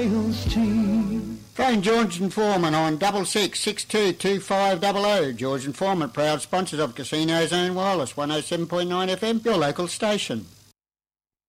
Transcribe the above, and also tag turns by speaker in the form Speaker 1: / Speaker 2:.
Speaker 1: Phone George and Foreman on 66622500. George and Foreman, proud sponsors of Casino Zone Wireless, 107.9 FM, your local station.